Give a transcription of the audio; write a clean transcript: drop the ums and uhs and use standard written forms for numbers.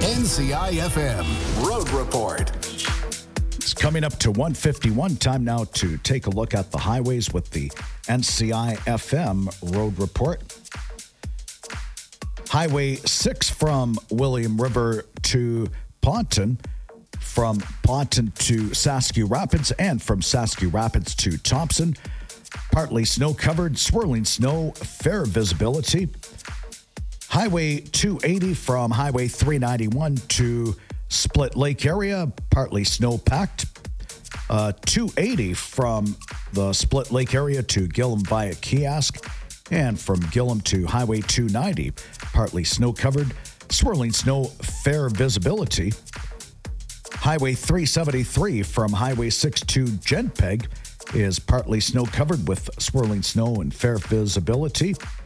NCIFM Road Report. It's coming up to 1:51. Time now to take a look at the highways with the NCIFM Road Report. Highway 6 from William River to Ponton, from Ponton to Saskew Rapids, and from Saskew Rapids to Thompson. Partly snow-covered, swirling snow, fair visibility. Highway 280 from Highway 391 to Split Lake area, partly snow-packed. 280 from the Split Lake area to Gillam via Kiosk, and from Gillam to Highway 290, partly snow-covered, swirling snow, fair visibility. Highway 373 from Highway 6 to Gentpeg is partly snow-covered with swirling snow and fair visibility.